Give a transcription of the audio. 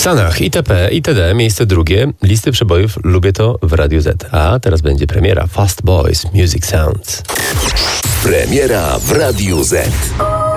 Sanach, itp., itd., miejsce drugie. Listy przebojów Lubię to w Radiu Z. A teraz będzie premiera Fast Boys Music Sounds. Premiera w Radiu Z.